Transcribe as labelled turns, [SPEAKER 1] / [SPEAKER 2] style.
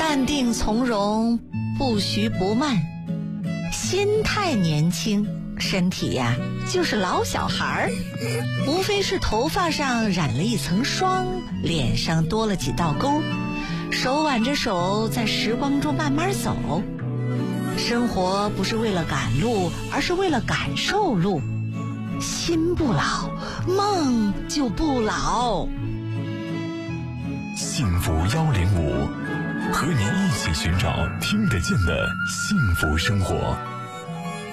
[SPEAKER 1] 淡定从容，不徐不慢，心态年轻，身体呀就是老小孩儿，无非是头发上染了一层霜，脸上多了几道沟，手挽着手在时光中慢慢走。生活不是为了赶路，而是为了感受路。心不老，梦就不老。
[SPEAKER 2] 幸福105，和您一起寻找听得见的幸福生活。